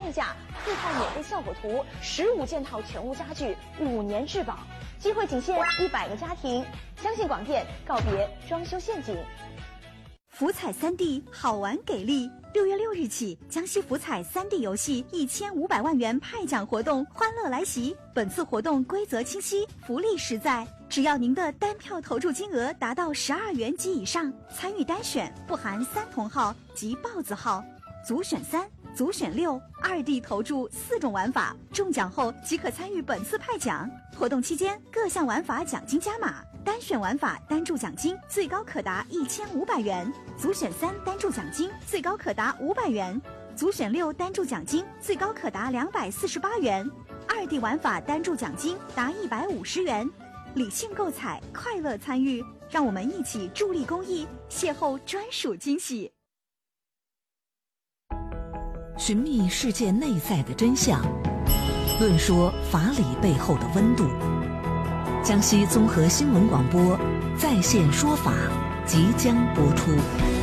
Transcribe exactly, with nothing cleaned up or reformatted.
半价，四套免费效果图，十五件套全屋家具，五年质保，机会仅限一百个家庭。相信广电，告别装修陷阱。 福彩三 D 好玩给力！六月六日起，江西福彩三 D 游戏一千五百万元派奖活动欢乐来袭。本次活动规则清晰，福利实在。只要您的单票投注金额达到十二元及以上，参与单选不含三同号及豹子号，组选三、组选六、二 D 投注四种玩法，中奖后即可参与本次派奖。活动期间，各项玩法奖金加码。单选玩法单注奖金最高可达一千五百元，组选三单注奖金最高可达五百元，组选六单注奖金最高可达两百四十八元，二 D 玩法单注奖金达一百五十元。理性购彩，快乐参与，让我们一起助力公益，邂逅专属惊喜。 寻觅世界内在的真相，论说法理背后的温度。江西综合新闻广播在线说法即将播出。